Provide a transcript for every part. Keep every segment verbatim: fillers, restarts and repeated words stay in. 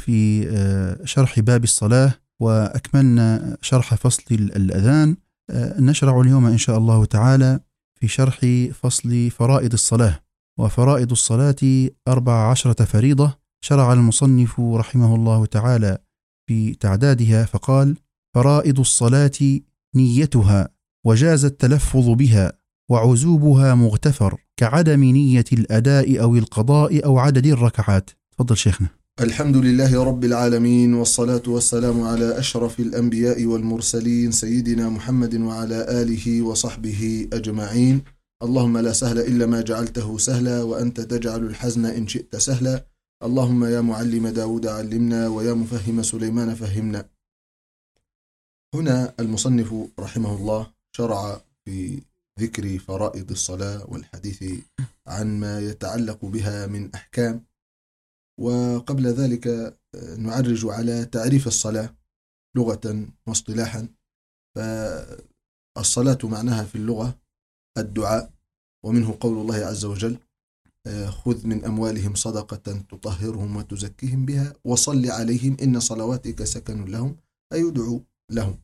في شرح باب الصلاة وأكملنا شرح فصل الأذان. نشرع اليوم إن شاء الله تعالى في شرح فصل فرائض الصلاة. وفرائض الصلاة أربع عشرة فريضة شرع المصنف رحمه الله تعالى في تعدادها، فقال: فرائض الصلاة نيتها، وجاز التلفظ بها، وعزوبها مغتفر كعدم نية الأداء أو القضاء أو عدد الركعات. تفضل شيخنا. الحمد لله رب العالمين، والصلاة والسلام على أشرف الأنبياء والمرسلين سيدنا محمد وعلى آله وصحبه أجمعين. اللهم لا سهل إلا ما جعلته سهلا، وأنت تجعل الحزن إن شئت سهلا. اللهم يا معلم داود علمنا، ويا مفهم سليمان فهمنا. هنا المصنف رحمه الله شرع في ذكر فرائض الصلاة والحديث عن ما يتعلق بها من أحكام. وقبل ذلك نعرج على تعريف الصلاة لغة واصطلاحا. فالصلاة معناها في اللغة الدعاء، ومنه قول الله عز وجل: خذ من أموالهم صدقة تطهرهم وتزكيهم بها وصل عليهم إن صلواتك سكن لهم، أي يدعو لهم.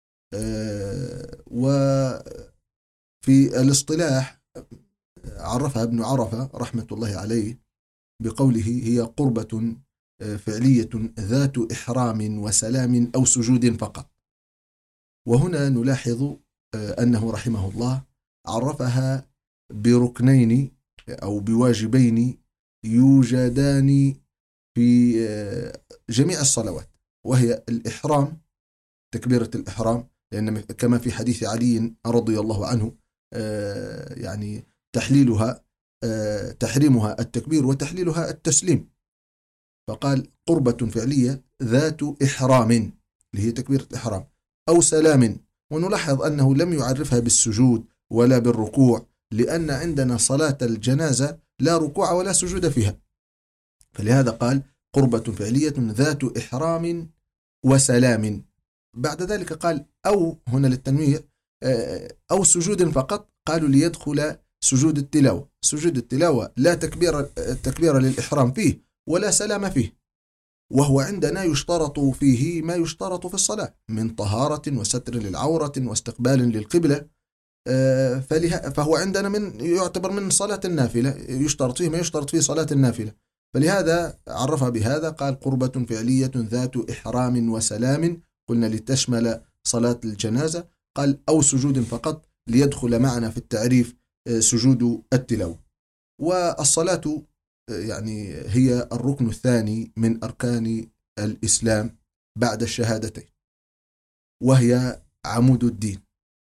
وفي الاصطلاح عرفها ابن عرفة رحمة الله عليه بقوله: هي قربة فعلية ذات إحرام وسلام أو سجود فقط. وهنا نلاحظ أنه رحمه الله عرفها بركنين أو بواجبين يوجدان في جميع الصلوات، وهي الإحرام، تكبيرة الإحرام، لأن كما في حديث علي رضي الله عنه يعني تحليلها تحريمها التكبير وتحليلها التسليم، فقال: قربة فعلية ذات إحرام، اللي هي تكبيرة الإحرام، أو سلام. ونلاحظ أنه لم يعرفها بالسجود ولا بالركوع، لأن عندنا صلاة الجنازة لا ركوع ولا سجود فيها، فلهذا قال: قربة فعلية ذات إحرام وسلام. بعد ذلك قال: أو، هنا للتنويع، أو سجود فقط، قالوا ليدخل سجود التلاوة. سجود التلاوة لا تكبير التكبير للإحرام فيه ولا سلام فيه، وهو عندنا يشترط فيه ما يشترط في الصلاة من طهارة وستر للعورة واستقبال للقبلة، فهو عندنا من يعتبر من صلاة النافلة، يشترط فيه ما يشترط فيه صلاة النافلة، فلهذا عرفها بهذا، قال: قربة فعلية ذات إحرام وسلام، قلنا لتشمل صلاة الجنازة. قال: أو سجود فقط، ليدخل معنا في التعريف سجود التلاوة. والصلاة يعني هي الركن الثاني من أركان الإسلام بعد الشهادتين، وهي عمود الدين.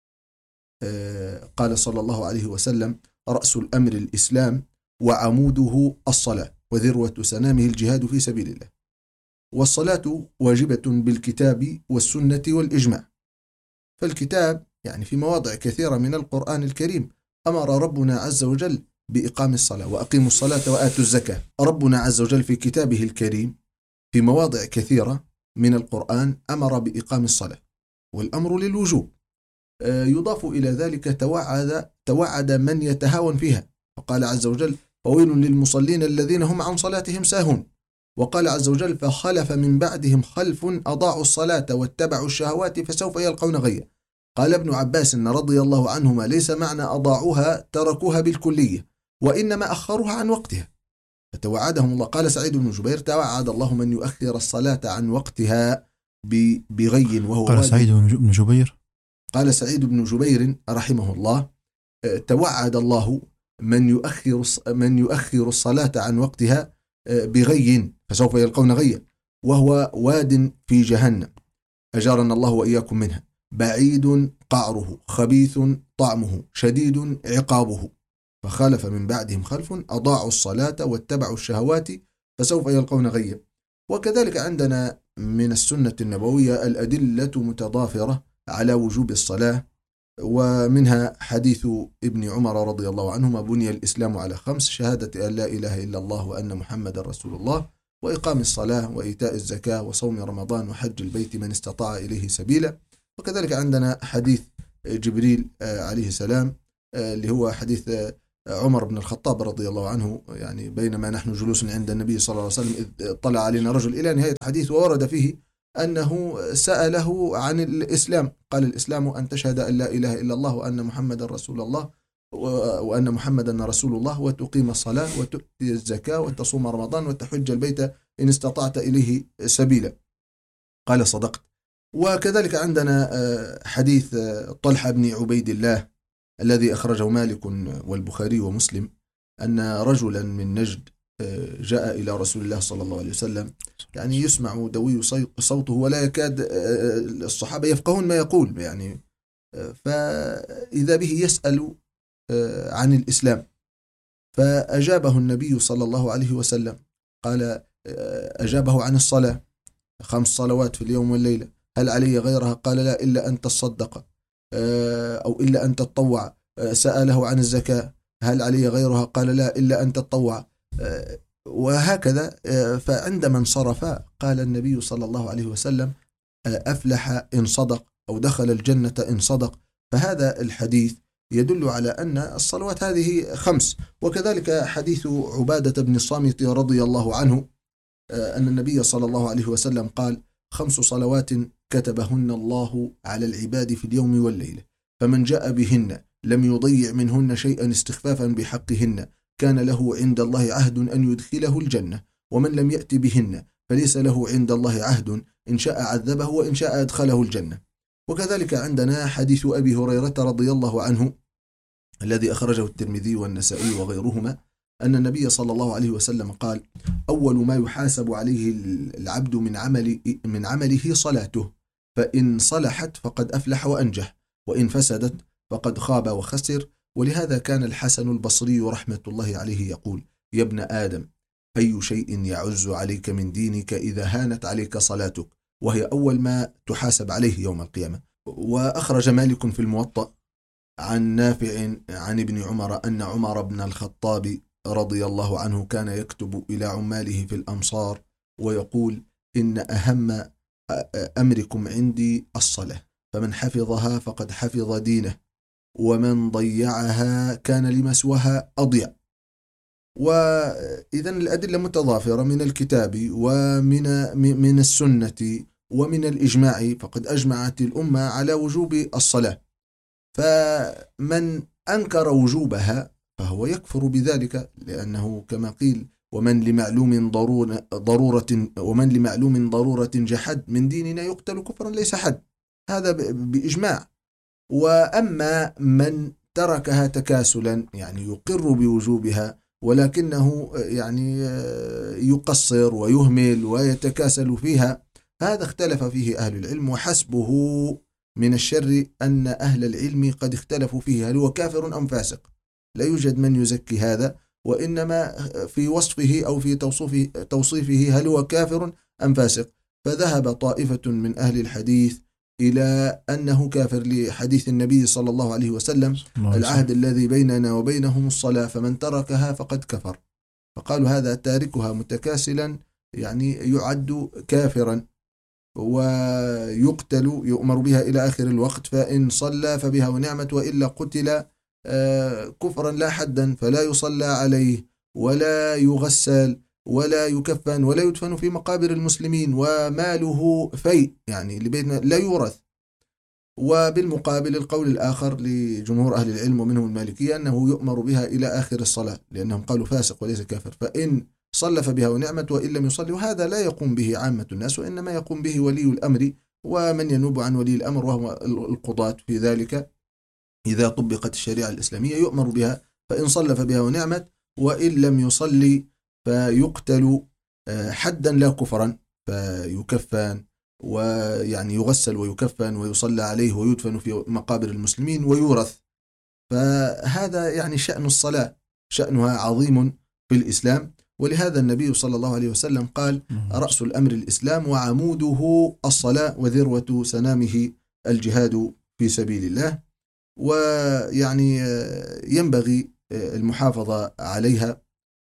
قال صلى الله عليه وسلم: رأس الأمر الإسلام وعموده الصلاة وذروة سنامه الجهاد في سبيل الله. والصلاة واجبة بالكتاب والسنة والإجماع. فالكتاب يعني في مواضع كثيرة من القرآن الكريم أمر ربنا عز وجل بإقام الصلاة، وأقيموا الصلاة وآتوا الزكاة. ربنا عز وجل في كتابه الكريم في مواضع كثيرة من القرآن أمر بإقام الصلاة، والأمر للوجوب. يضاف إلى ذلك توعد, توعد من يتهاون فيها، فقال عز وجل: فويل للمصلين الذين هم عن صلاتهم ساهون. وقال عز وجل: فخلف من بعدهم خلف أضاعوا الصلاة واتبعوا الشهوات فسوف يلقون غيا. قال ابن عباس رضي الله عنهما: ليس معنى أضاعوها تركوها بالكلية، وإنما أخروها عن وقتها، فتوعدهم الله. قال سعيد بن جبير: توعد الله من يؤخر الصلاة عن وقتها بغي وهو قال سعيد بن جبير قال سعيد بن جبير رحمه الله: توعد الله من يؤخر من يؤخر الصلاة عن وقتها بغي فسوف يلقون غيا، وهو واد في جهنم، أجارنا الله وإياكم منها، بعيد قعره، خبيث طعمه، شديد عقابه. فخالف من بعدهم خلف أضاعوا الصلاة واتبعوا الشهوات فسوف يلقون غيا. وكذلك عندنا من السنة النبوية الأدلة متضافرة على وجوب الصلاة، ومنها حديث ابن عمر رضي الله عنهما: بني الإسلام على خمس: شهادة أن لا إله إلا الله وأن محمد رسول الله، وإقام الصلاة، وإيتاء الزكاة، وصوم رمضان، وحج البيت من استطاع إليه سبيلا. وكذلك عندنا حديث جبريل عليه السلام اللي هو حديث عمر بن الخطاب رضي الله عنه، يعني بينما نحن جلوس عند النبي صلى الله عليه وسلم إذ طلع علينا رجل إلى نهاية الحديث، وورد فيه أنه سأله عن الإسلام، قال الإسلام أن تشهد أن لا إله إلا الله وأن محمدا رسول الله وأن محمدا رسول الله وتقيم الصلاة وتؤتي الزكاة وتصوم رمضان وتحج البيت إن استطعت إليه سبيلا. قال صدقت. وكذلك عندنا حديث طلحة بن عبيد الله الذي أخرجه مالك والبخاري ومسلم، أن رجلا من نجد جاء إلى رسول الله صلى الله عليه وسلم، يعني يسمع دوي صوته ولا يكاد الصحابة يفقهون ما يقول، يعني فإذا به يسأل عن الإسلام، فأجابه النبي صلى الله عليه وسلم، قال أجابه عن الصلاة، خمس صلوات في اليوم والليلة، هل علي غيرها؟ قال لا إلا أن تصدق أو إلا أن تتطوع. سأله عن الزكاة، هل علي غيرها؟ قال لا إلا أن تتطوع. وهكذا. فعندما انصرف قال النبي صلى الله عليه وسلم أفلح إن صدق أو دخل الجنة إن صدق. فهذا الحديث يدل على أن الصلوات هذه خمس. وكذلك حديث عبادة بن الصامت رضي الله عنه أن النبي صلى الله عليه وسلم قال خمس صلوات كتبهن الله على العباد في اليوم والليلة، فمن جاء بهن لم يضيع منهن شيئا استخفافا بحقهن كان له عند الله عهد أن يدخله الجنة، ومن لم يأت بهن فليس له عند الله عهد إن شاء عذبه وإن شاء أدخله الجنة. وكذلك عندنا حديث أبي هريرة رضي الله عنه الذي أخرجه الترمذي والنسائي وغيرهما، أن النبي صلى الله عليه وسلم قال أول ما يحاسب عليه العبد من عمل من عمله صلاته، فإن صلحت فقد أفلح وأنجح، وإن فسدت فقد خاب وخسر. ولهذا كان الحسن البصري رحمة الله عليه يقول يا ابن آدم أي شيء يعز عليك من دينك إذا هانت عليك صلاتك، وهي أول ما تحاسب عليه يوم القيامة. وأخرج مالك في الموطأ عن نافع عن ابن عمر أن عمر بن الخطاب رضي الله عنه كان يكتب إلى عماله في الأمصار ويقول إن أهم أمركم عندي الصلاة، فمن حفظها فقد حفظ دينه، ومن ضيعها كان لمسوها أضيع. وإذن الأدلة متضافرة من الكتاب ومن من السنة ومن الإجماع، فقد أجمعت الأمة على وجوب الصلاة، فمن أنكر وجوبها فهو يكفر بذلك، لأنه كما قيل ومن لمعلوم ضرورة, ضرورة ومن لمعلوم ضرورة جحد من ديننا يقتل كفرا ليس حد، هذا بإجماع. وأما من تركها تكاسلا، يعني يقر بوجوبها ولكنه يعني يقصر ويهمل ويتكاسل فيها، هذا اختلف فيه أهل العلم، وحسبه من الشر أن أهل العلم قد اختلفوا فيه هل هو كافر أم فاسق. لا يوجد من يزكي هذا، وإنما في وصفه أو في توصيفه, توصيفه هل هو كافر أم فاسق. فذهب طائفة من أهل الحديث إلى أنه كافر لحديث النبي صلى الله عليه وسلم العهد الذي بيننا وبينهم الصلاة، فمن تركها فقد كفر. فقالوا هذا تاركها متكاسلا يعني يعد كافرا ويقتل يؤمر بها إلى آخر الوقت، فإن صلى فبها ونعمت، وإلا قتل كفرا لا حدا، فلا يصلى عليه ولا يغسل ولا يكفن ولا يدفن في مقابر المسلمين، وماله فيء يعني لبيتنا لا يورث. وبالمقابل القول الآخر لجمهور أهل العلم ومنهم المالكية أنه يؤمر بها إلى آخر الصلاة، لأنهم قالوا فاسق وليس كافر، فإن صلى فبها ونعمت وإن لم يصلي. وهذا لا يقوم به عامة الناس، وإنما يقوم به ولي الأمر ومن ينوب عن ولي الأمر وهو القضاة. في ذلك إذا طبقت الشريعة الإسلامية يؤمر بها، فإن صلى فبها ونعمت، وإن لم يصلي فيقتل حدا لا كفرا، فيكفن ويعني يغسل ويكفن ويصلى عليه ويدفن في مقابر المسلمين ويورث. فهذا يعني شأن الصلاة، شأنها عظيم في الإسلام. ولهذا النبي صلى الله عليه وسلم قال رأس الأمر الإسلام وعموده الصلاة وذروة سنامه الجهاد في سبيل الله. ويعني ينبغي المحافظة عليها.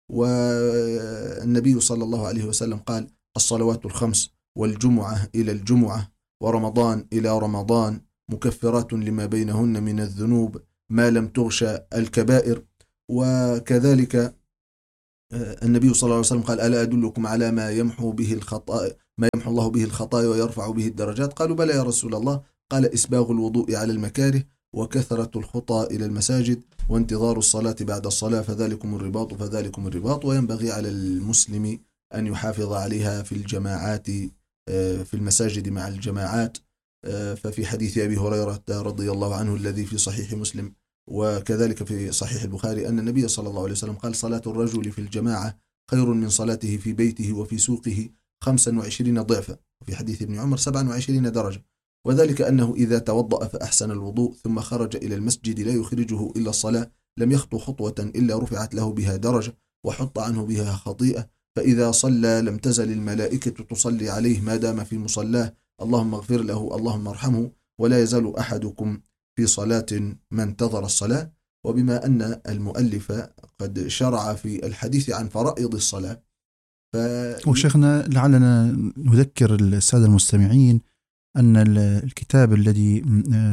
والنبي صلى الله عليه وسلم قال الصلوات الخمس والجمعة إلى الجمعة ورمضان إلى رمضان مكفرات لما بينهن من الذنوب ما لم تغشى الكبائر. وكذلك النبي صلى الله عليه وسلم قال: ألا أدلكم على ما يمحو به الخطايا ما يمحو الله به الخطايا ويرفع به الدرجات؟ قالوا: بلى يا رسول الله. قال: إسباغ الوضوء على المكاره، وكثرة الخطى إلى المساجد، وانتظار الصلاة بعد الصلاة، فذلكم الرباط فذلكم الرباط. وينبغي على المسلم أن يحافظ عليها في الجماعات، في المساجد مع الجماعات. ففي حديث أبي هريرة رضي الله عنه الذي في صحيح مسلم وكذلك في صحيح البخاري أن النبي صلى الله عليه وسلم قال: صلاة الرجل في الجماعة خير من صلاته في بيته وفي سوقه خمسا وعشرين ضعفا. وفي حديث ابن عمر سبعا وعشرين درجة. وذلك أنه إذا توضأ فأحسن الوضوء ثم خرج إلى المسجد لا يخرجه إلا الصلاة لم يخطو خطوة إلا رفعت له بها درجة وحط عنه بها خطيئة. فإذا صلى لم تزل الملائكة تصلي عليه ما دام في مصلاه: اللهم اغفر له، اللهم ارحمه. ولا يزال أحدكم في صلاة ما انتظر الصلاة. وبما أن المؤلف قد شرع في الحديث عن فرائض الصلاة، ف... وشيخنا لعلنا نذكر السادة المستمعين أن الكتاب الذي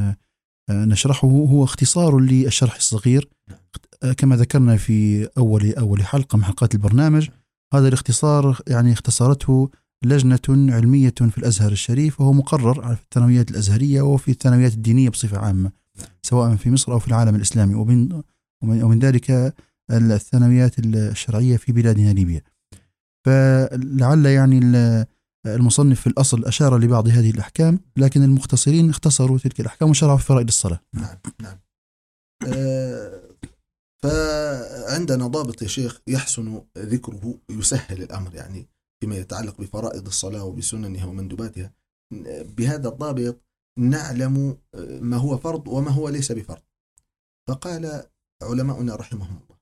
نشرحه هو اختصار للشرح الصغير كما ذكرنا في أول أول حلقة من حلقات البرنامج. هذا الاختصار يعني اختصرته لجنة علمية في الأزهر الشريف، وهو مقرر في الثانويات الأزهرية وفي الثانويات الدينية بصفة عامة سواء في مصر أو في العالم الإسلامي، ومن ومن ذلك الثانويات الشرعية في بلادنا ليبيا. فلعل يعني المصنف في الأصل أشار لبعض هذه الأحكام، لكن المختصرين اختصروا تلك الأحكام وشرعوا في فرائض الصلاة. نعم نعم. أه فعندنا ضابط يا شيخ يحسن ذكره يسهل الأمر، يعني فيما يتعلق بفرائض الصلاة وبسننها ومندوباتها. بهذا الضابط نعلم ما هو فرض وما هو ليس بفرض. فقال علماؤنا رحمهم الله: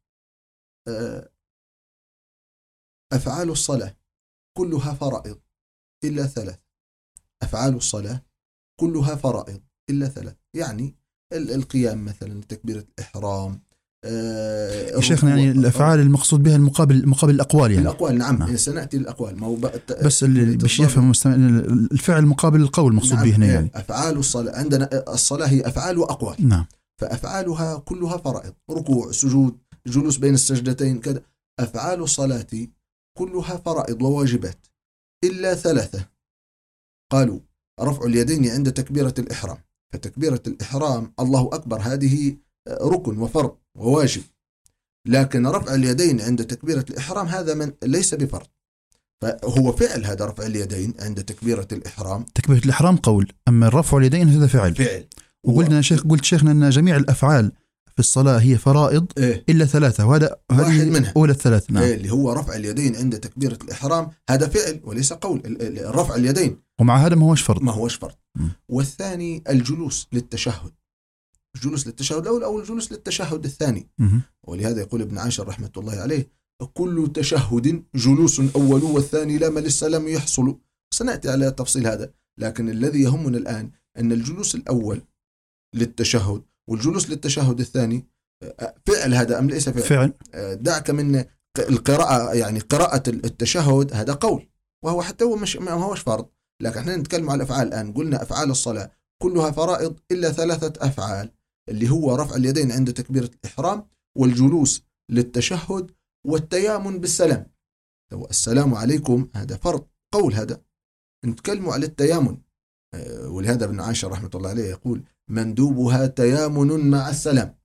أفعال الصلاة كلها فرائض إلا ثلاث. أفعال الصلاة كلها فرائض إلا ثلاث، يعني القيام مثلا، تكبيرة الإحرام. يا شيخنا يعني الأفعال المقصود بها المقابل مقابل الأقوال، يعني الأقوال. نعم, نعم. سنأتي الأقوال. ما هو بس باش يفهم الفعل مقابل القول المقصود نعم. به هنا يعني أفعال الصلاة عندنا الصلاة هي أفعال وأقوال. نعم. فأفعالها كلها فرائض: ركوع، سجود، جلوس بين السجدتين، كذا. أفعال الصلاة كلها فرائض وواجبات إلا ثلاثة. قالوا: رفع اليدين عند تكبيرة الإحرام، فتكبيرة الإحرام الله أكبر هذه ركن وفرض وواجب، لكن رفع اليدين عند تكبيرة الإحرام هذا من ليس بفرض، فهو فعل. هذا رفع اليدين عند تكبيرة الإحرام، تكبيرة الإحرام قول، أما رفع اليدين هذا فعل. فعل. وقلنا شيخ قلت شيخنا أن جميع الأفعال في الصلاة هي فرائض إيه؟ إلا ثلاثة، وهذا واحد منها أولى الثلاث. نعم. إيه اللي هو رفع اليدين عند تكبيرة الإحرام، هذا فعل وليس قول. رفع اليدين ومع هذا ما هوش فرض ما هوش فرض. م. والثاني الجلوس للتشهد، الجلوس للتشهد الأول أو الجلوس للتشهد الثاني. م. ولهذا يقول ابن عاشر رحمة الله عليه: كل تشهد جلوس أول والثاني لا مل السلام يحصل. سنأتي على تفصيل هذا، لكن الذي يهمنا الآن أن الجلوس الأول للتشهد والجلوس للتشهد الثاني فعل هذا أم ليس فعل؟ فعل. دعك من القراءة، يعني قراءة التشهد هذا قول، وهو حتى هو مش ما هوش فرض، لكن احنا نتكلم على الأفعال الآن. قلنا أفعال الصلاة كلها فرائض إلا ثلاثة أفعال، اللي هو رفع اليدين عند تكبيرة الإحرام، والجلوس للتشهد، والتيامن بالسلام. السلام عليكم هذا فرض قول. هذا نتكلم على التيامن، ولهذا ابن عاشر رحمة الله عليه يقول: مندوبها تيامن مع السلام.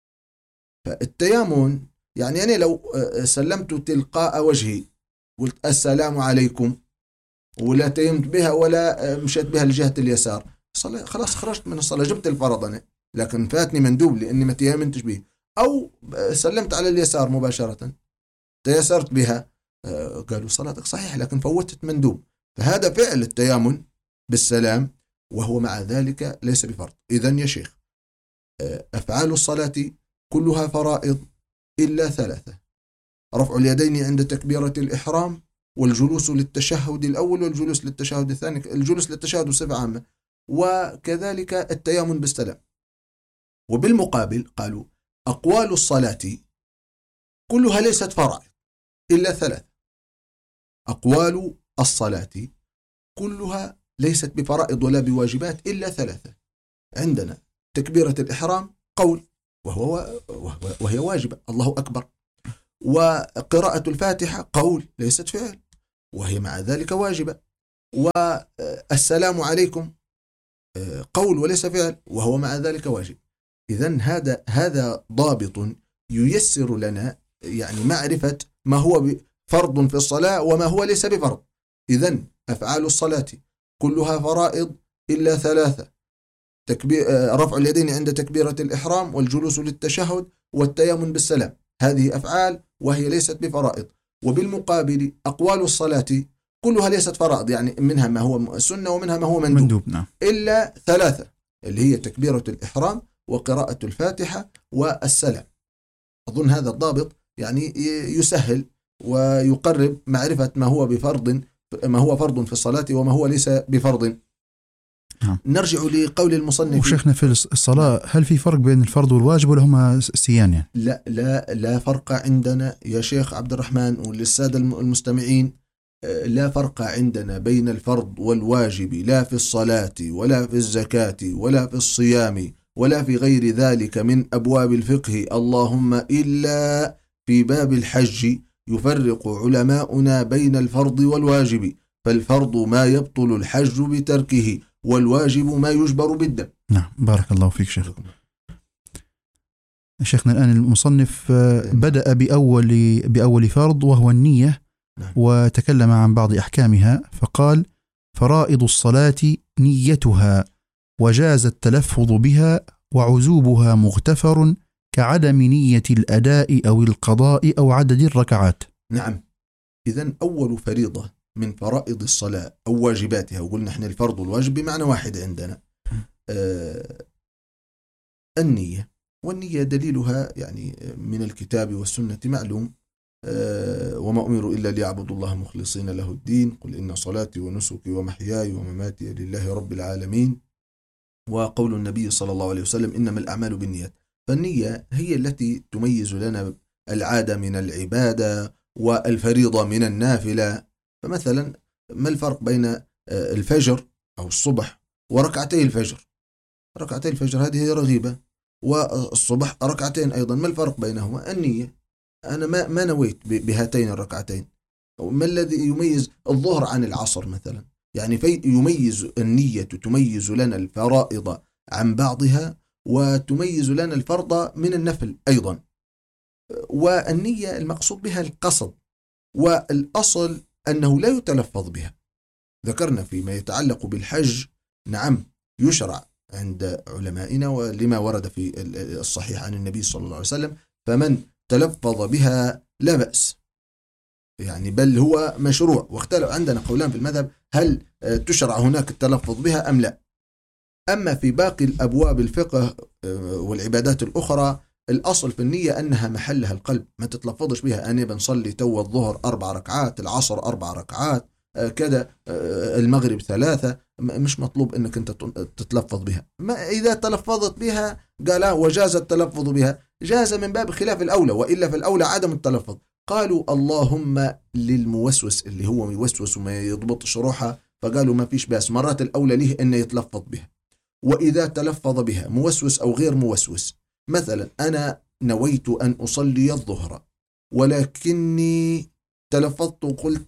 فالتيامن يعني أنا لو سلمت تلقاء وجهي قلت السلام عليكم ولا تيمت بها ولا مشيت بها لجهة اليسار، خلاص خرجت من الصلاة، جبت الفرض أنا، لكن فاتني مندوب لأني ما تيامنتش به. أو سلمت على اليسار مباشرة تيسرت بها، قالوا صلاتك صحيح لكن فوتت مندوب. فهذا فعل التيامن بالسلام، وهو مع ذلك ليس بفرض. إذن يا شيخ أفعال الصلاة كلها فرائض إلا ثلاثة: رفع اليدين عند تكبيرة الإحرام، والجلوس للتشهد الأول، والجلوس للتشهد الثاني، الجلوس للتشهد بصفة عامة، وكذلك التيامن بالسلام. وبالمقابل قالوا: أقوال الصلاة كلها ليست فرائض إلا ثلاثة. أقوال الصلاة كلها ليست بفرائض ولا بواجبات إلا ثلاثة. عندنا تكبيرة الإحرام قول وهو وهي واجبة، الله أكبر. وقراءة الفاتحة قول ليست فعل، وهي مع ذلك واجبة. والسلام عليكم قول وليس فعل، وهو مع ذلك واجب. إذن هذا هذا ضابط ييسر لنا يعني معرفة ما هو فرض في الصلاة وما هو ليس بفرض. إذن أفعال الصلاة كلها فرائض إلا ثلاثة: تكبير رفع اليدين عند تكبيرة الإحرام، والجلوس للتشهد، والتيمم بالسلام. هذه أفعال وهي ليست بفرائض. وبالمقابل أقوال الصلاة كلها ليست فرائض، يعني منها ما هو سنة ومنها ما هو مندوب, مندوب نعم. إلا ثلاثة اللي هي تكبيرة الإحرام وقراءة الفاتحة والسلام. أظن هذا الضابط يعني يسهل ويقرب معرفة ما هو بفرض ما هو فرض في الصلاة وما هو ليس بفرض. نعم. نرجع لقول المصنف. وشيخنا في الصلاة هل في فرق بين الفرض والواجب ولا هما سيان يعني؟ لا لا لا فرق عندنا يا شيخ عبد الرحمن وللسادة المستمعين. لا فرق عندنا بين الفرض والواجب، لا في الصلاة ولا في الزكاة ولا في الصيام ولا في غير ذلك من أبواب الفقه، اللهم إلا في باب الحج يفرق علماؤنا بين الفرض والواجب، فالفرض ما يبطل الحج بتركه، والواجب ما يجبر بالدم. نعم بارك الله فيك شيخ. شيخنا الآن المصنف بدأ بأول بأول فرض وهو النية، نعم. وتكلم عن بعض أحكامها فقال: فرائض الصلاة نيتها، وجاز التلفظ بها، وعزوبها مغتفر كعدم نية الأداء أو القضاء أو عدد الركعات. نعم. إذن أول فريضة من فرائض الصلاة أو واجباتها، وقلنا احنا الفرض والواجب بمعنى واحد عندنا، آه النية. والنية دليلها يعني من الكتاب والسنة معلوم: آه وما أمروا إلا ليعبدوا الله مخلصين له الدين، قل إن صلاتي ونسكي ومحياي ومماتي لله رب العالمين. وقول النبي صلى الله عليه وسلم: إنما الأعمال بالنيات. فالنية هي التي تميز لنا العادة من العبادة والفريضة من النافلة. فمثلا ما الفرق بين الفجر أو الصبح وركعتي الفجر؟ ركعتي الفجر هذه رغيبة، والصبح ركعتين أيضا. ما الفرق بينهما؟ النية. أنا ما ما نويت بهاتين الركعتين. ما الذي يميز الظهر عن العصر مثلا؟ يعني في يميز النية، تميز لنا الفرائض عن بعضها، وتميز لنا الفرض من النفل أيضا. والنية المقصود بها القصد، والأصل أنه لا يتلفظ بها. ذكرنا فيما يتعلق بالحج نعم يشرع عند علمائنا ولما ورد في الصحيح عن النبي صلى الله عليه وسلم، فمن تلفظ بها لا بأس يعني، بل هو مشروع. واختلف عندنا قولان في المذهب: هل تشرع هناك التلفظ بها أم لا؟ أما في باقي الأبواب الفقه والعبادات الأخرى، الأصل في النية أنها محلها القلب، ما تتلفظش بها. أنا بنصلي تو الظهر أربع ركعات، العصر أربع ركعات كذا، المغرب ثلاثة، مش مطلوب أنك أنت تتلفظ بها. ما إذا تلفظت بها قال وجاز التلفظ بها، جاز من باب خلاف الأولى، وإلا في الأولى عدم التلفظ. قالوا اللهم للموسوس اللي هو يوسوس وما يضبط شروحها، فقالوا ما فيش بأس، مرات الأولى له أنه يتلفظ بها. وإذا تلفظ بها موسوس أو غير موسوس، مثلا أنا نويت أن أصلي الظهر ولكني تلفظت وقلت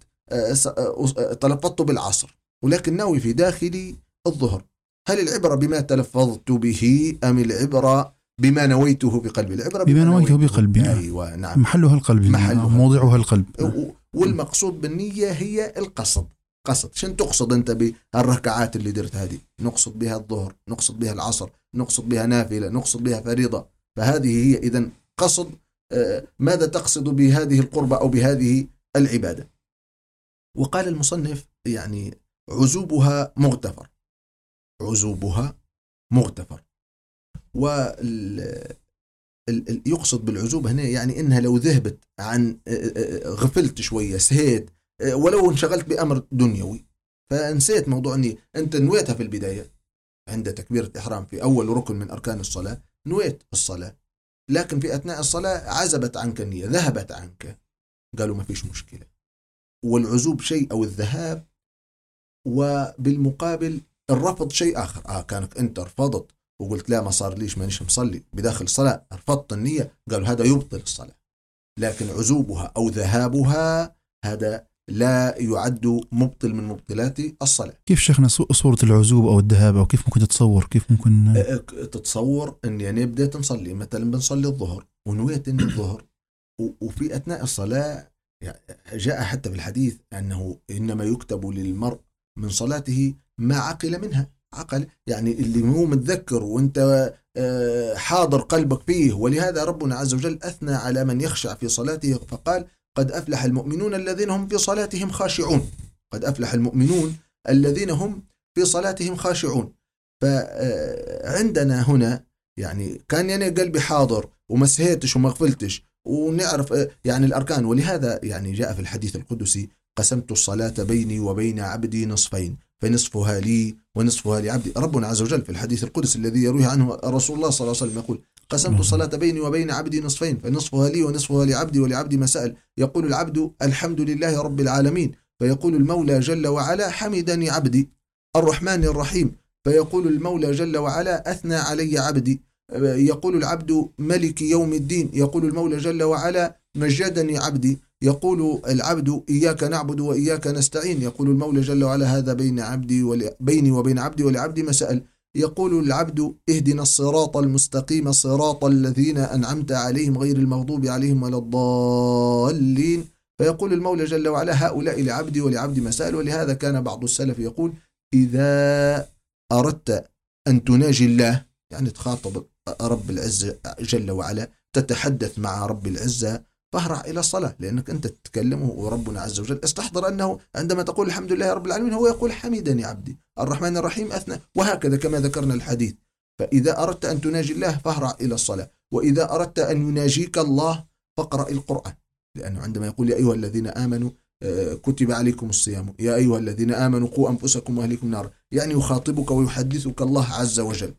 تلفظت بالعصر، ولكن ناوي في داخلي الظهر، هل العبرة بما تلفظت به أم العبرة بما نويته بقلبي؟ العبرة بما, بما نويته بقلبي. أيوة نعم، محلها القلب، محلها موضعها القلب. والمقصود بالنية هي القصد. قصد شن تقصد أنت بالركعات اللي درت هذه؟ نقصد بها الظهر، نقصد بها العصر، نقصد بها نافلة، نقصد بها فريضة. فهذه هي إذن قصد. ماذا تقصد بهذه القربة أو بهذه العبادة؟ وقال المصنف يعني عزوبها مغتفر، عزوبها مغتفر. ويقصد بالعزوبة هنا يعني إنها لو ذهبت عن غفلت شوية، سهيت، ولو انشغلت بأمر دنيوي فنسيت موضوع أني أنت نويتها في البداية عند تكبيرة الإحرام في أول ركن من أركان الصلاة، نويت الصلاة، لكن في أثناء الصلاة عزبت عنك النية، ذهبت عنك. قالوا ما فيش مشكلة. والعزوب شيء أو الذهاب، وبالمقابل الرفض شيء آخر. آه كانك أنت رفضت وقلت لا ما صار ليش مانيش مصلي بداخل الصلاة، رفضت النية، قالوا هذا يبطل الصلاة. لكن عزوبها أو ذهابها هذا لا يعد مبطل من مبطلات الصلاة. كيف شيخنا صورة العزوب أو الذهاب، أو كيف ممكن تتصور؟ كيف ممكن تتصور أني أنا بديت نصلي مثلا بنصلي الظهر ونويت أن الظهر، وفي أثناء الصلاة جاء حتى في الحديث أنه إنما يكتب للمرء من صلاته ما عقل منها. عقل يعني اللي هو متذكر وانت حاضر قلبك فيه. ولهذا ربنا عز وجل أثنى على من يخشع في صلاته فقال قد أفلح المؤمنون الذين هم في صلاتهم خاشعون. قد أفلح المؤمنون الذين هم في صلاتهم خاشعون. فعندنا هنا يعني كان يعني قلبي حاضر وما سهيتش وما غفلتش ونعرف يعني الأركان. ولهذا يعني جاء في الحديث القدسي قسمت الصلاة بيني وبين عبدي نصفين فنصفها لي ونصفها لعبدي. ربنا عز وجل في الحديث القدسي الذي يروي عنه رسول الله صلى الله عليه وسلم يقول قسمت الصلاة بيني وبين عبدي نصفين فنصفها لي ونصفها لعبدي ولعبدي ما سأل. يقول العبد الحمد لله رب العالمين فيقول المولى جل وعلا حمدني عبدي. الرحمن الرحيم فيقول المولى جل وعلا أثنى علي عبدي. يقول العبد ملك يوم الدين يقول المولى جل وعلا مجدني عبدي. يقول العبد إياك نعبد وإياك نستعين يقول المولى جل وعلا هذا بين عبدي ول... بيني وبين عبدي ولعبدي ما سأل. يقول العبد اهدنا الصراط المستقيم صراط الذين أنعمت عليهم غير المغضوب عليهم ولا الضالين فيقول المولى جل وعلا هؤلاء لعبدي ولعبدي ما سأل. ولهذا كان بعض السلف يقول إذا أردت أن تناجي الله يعني تخاطب رب العزة جل وعلا تتحدث مع رب العزة فاهرع إلى الصلاة لأنك أنت تتكلمه وربنا عز وجل استحضر أنه عندما تقول الحمد لله رب العالمين هو يقول حمدني عبدي الرحمن الرحيم أثنى وهكذا كما ذكرنا الحديث. فإذا أردت أن تناجي الله فاهرع إلى الصلاة. وإذا أردت أن يناجيك الله فاقرأ القرآن لأنه عندما يقول يا أيها الذين آمنوا كتب عليكم الصيام يا أيها الذين آمنوا قوا أنفسكم وأهليكم نارا يعني يخاطبك ويحدثك الله عز وجل.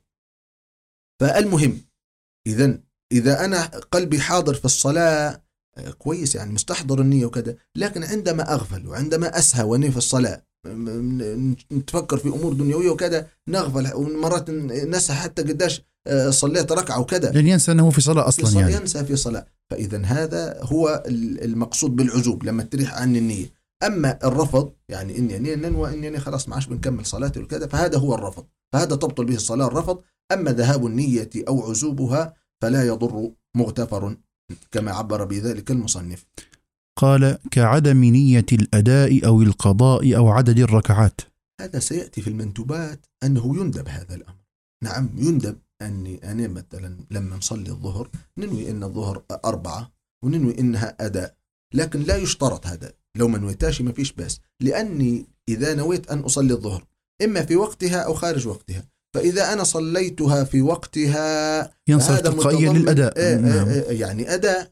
فالمهم إذن إذا أنا قلبي حاضر في الصلاة كويس يعني مستحضر النية وكذا، لكن عندما أغفل وعندما أسهى وأنا في الصلاة نتفكر في أمور دنيوية وكذا نغفل ومرات نسى حتى قداش صليت ركعة وكذا لأن ينسى أنه في صلاة أصلا في يعني ينسى في صلاة. فإذا هذا هو المقصود بالعزوب لما تريح عن النية. أما الرفض يعني إني أني ننوى إني أني خلاص ما عادش بنكمل صلاتي وكذا فهذا هو الرفض فهذا تبطل به الصلاة الرفض. أما ذهاب النية أو عزوبها فلا يضر مغتفر كما عبر بذلك المصنف. قال كعدم نية الأداء أو القضاء أو عدد الركعات. هذا سيأتي في المندوبات أنه يندب هذا الأمر. نعم يندب أني أنا مثلا لما نصلي الظهر ننوي أن الظهر أربعة وننوي أنها أداء لكن لا يشترط هذا لو ما نويتاش ما فيش بس لأني إذا نويت أن أصلي الظهر إما في وقتها أو خارج وقتها فإذا أنا صليتها في وقتها ينصرف تلقائيا للأداء آآ نعم. آآ يعني أداء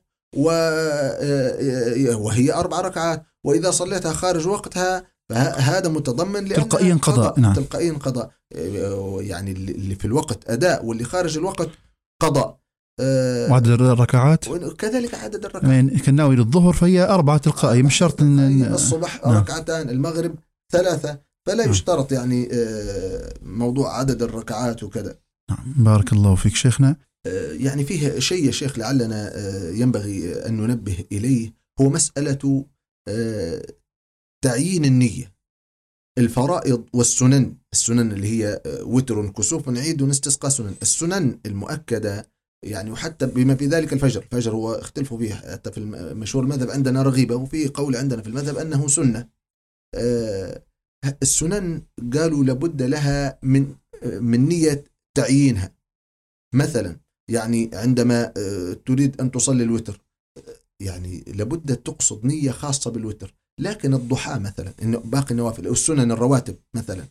وهي أربع ركعات. وإذا صليتها خارج وقتها فهذا متضمن تلقائيا قضاء. نعم. تلقائيا قضاء يعني اللي في الوقت أداء واللي خارج الوقت قضاء. وعدد الركعات وكذلك عدد الركعات كالناوي للظهر فهي أربعة تلقائي مش شرط إن الصبح نعم. ركعتان المغرب ثلاثة فلا يشترط يعني موضوع عدد الركعات وكذا. نعم بارك الله فيك شيخنا. يعني فيه شيء يا شيخ لعلنا ينبغي أن ننبه إليه هو مسألة تعيين النية. الفرائض والسنن السنن اللي هي وتر كسوف عيد ونستسقى سنن السنن المؤكدة يعني وحتى بما في ذلك الفجر الفجر هو اختلفوا فيه حتى في مشهور المذهب عندنا رغيبة وفي قول عندنا في المذهب أنه سنة. السنن قالوا لابد لها من من نية تعيينها. مثلا يعني عندما تريد أن تصلي الوتر يعني لابد تقصد نية خاصة بالوتر. لكن الضحى مثلا إنه باقي النوافل والسنن الرواتب مثلا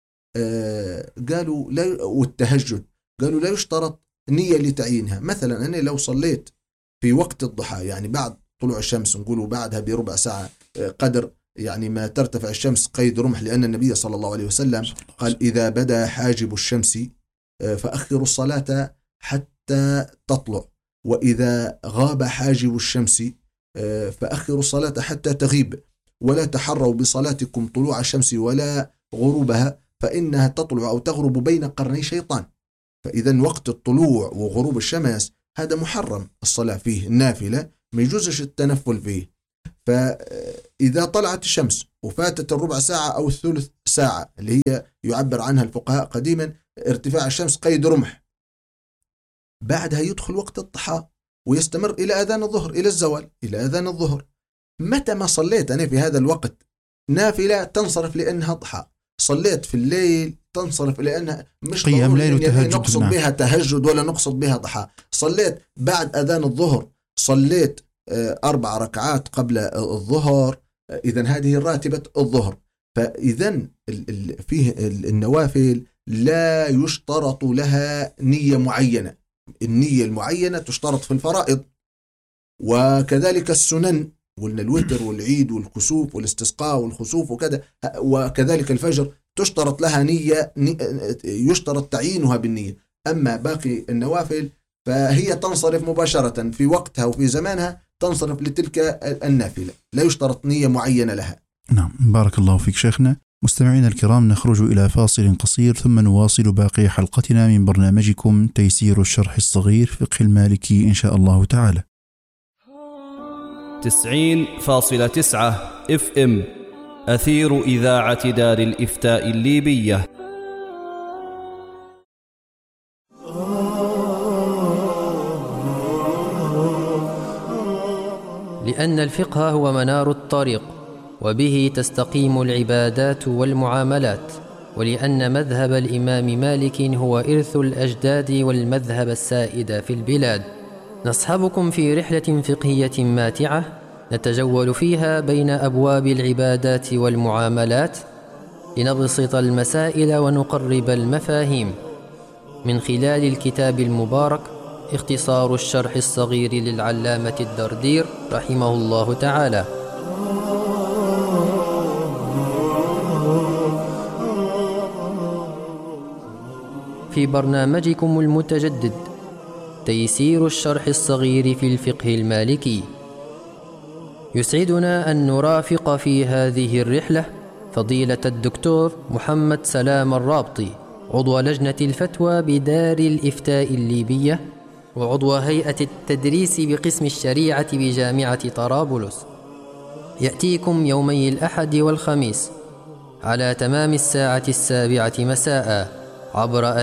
قالوا لا والتهجد قالوا لا يشترط نية لتعيينها. مثلا أنا لو صليت في وقت الضحى يعني بعد طلوع الشمس نقولوا بعدها بربع ساعة قدر يعني ما ترتفع الشمس قيد رمح لأن النبي صلى الله عليه وسلم قال إذا بدا حاجب الشمس فأخروا الصلاة حتى تطلع وإذا غاب حاجب الشمس فأخروا الصلاة حتى تغيب ولا تحروا بصلاتكم طلوع الشمس ولا غروبها فإنها تطلع أو تغرب بين قرني شيطان. فإذا وقت الطلوع وغروب الشمس هذا محرم الصلاة فيه، النافلة ما يجوزش التنفل فيه. فإذا طلعت الشمس وفاتت الربع ساعة أو الثلث ساعة اللي هي يعبر عنها الفقهاء قديما ارتفاع الشمس قيد رمح، بعدها يدخل وقت الضحى ويستمر إلى أذان الظهر، إلى الزوال، إلى أذان الظهر. متى ما صليت أنا في هذا الوقت نافلة تنصرف لأنها ضحى، صليت في الليل تنصرف لأنها مش قيام ليل وتهجد، نقصد نعم. بها تهجد ولا نقصد بها ضحى. صليت بعد أذان الظهر، صليت أربع ركعات قبل الظهر، إذن هذه راتبة الظهر. فإذن فيه النوافل لا يشترط لها نية معينة، النية المعينة تشترط في الفرائض، وكذلك السنن، قلنا الوتر والعيد والكسوف والاستسقاء والخسوف وكذا، وكذلك الفجر تشترط لها نية، يشترط تعيينها بالنية. أما باقي النوافل فهي تنصرف مباشرة في وقتها وفي زمانها، تنصرف لتلك النافلة، لا يشترط نية معينة لها. نعم، بارك الله فيك شيخنا. مستمعينا الكرام، نخرج إلى فاصل قصير ثم نواصل باقي حلقتنا من برنامجكم تيسير الشرح الصغير فقه المالكي إن شاء الله تعالى. تسعين فاصلة تسعة اف ام أثير إذاعة دار الإفتاء الليبية. لأن الفقه هو منار الطريق، وبه تستقيم العبادات والمعاملات، ولأن مذهب الإمام مالك هو إرث الأجداد والمذهب السائد في البلاد. نصحبكم في رحلة فقهية ماتعة نتجول فيها بين أبواب العبادات والمعاملات لنبسط المسائل ونقرب المفاهيم، من خلال الكتاب المبارك اختصار الشرح الصغير للعلامة الدردير رحمه الله تعالى. في برنامجكم المتجدد تيسير الشرح الصغير في الفقه المالكي، يسعدنا أن نرافق في هذه الرحلة فضيلة الدكتور محمد سلام الرابطي، عضو لجنة الفتوى بدار الإفتاء الليبية، وعضو هيئة التدريس بقسم الشريعة بجامعة طرابلس. يأتيكم يومي الأحد والخميس على تمام الساعة السابعة مساء عبر